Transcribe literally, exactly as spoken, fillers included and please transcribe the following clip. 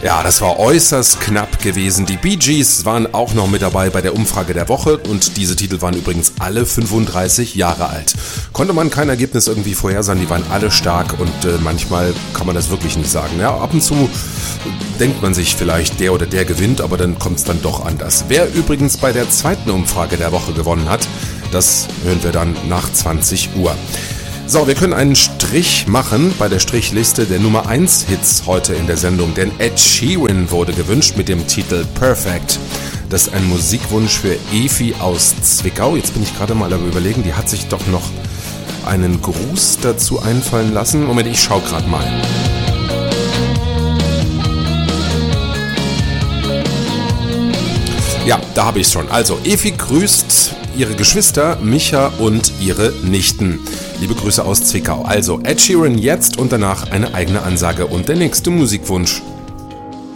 Ja, das war äußerst knapp gewesen. Die Bee Gees waren auch noch mit dabei bei der Umfrage der Woche und diese Titel waren übrigens alle fünfunddreißig Jahre alt. Konnte man kein Ergebnis irgendwie vorhersagen, die waren alle stark und äh, manchmal kann man das wirklich nicht sagen. Ja, ab und zu denkt man sich vielleicht, der oder der gewinnt, aber dann kommt es dann doch anders. Wer übrigens bei der zweiten Umfrage der Woche gewonnen hat, das hören wir dann nach zwanzig Uhr. So, wir können einen Strich machen bei der Strichliste der Nummer eins Hits heute in der Sendung, denn Ed Sheeran wurde gewünscht mit dem Titel Perfect. Das ist ein Musikwunsch für Evi aus Zwickau. Jetzt bin ich gerade mal am Überlegen, die hat sich doch noch einen Gruß dazu einfallen lassen. Moment, ich schau gerade mal. Ja, da habe ich es schon. Also, Evi grüßt ihre Geschwister Micha und ihre Nichten. Liebe Grüße aus Zwickau. Also Ed Sheeran jetzt und danach eine eigene Ansage und der nächste Musikwunsch.